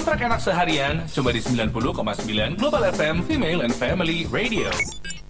Soundtrack enak seharian, cuma di 90,9 Global FM Female and Family Radio.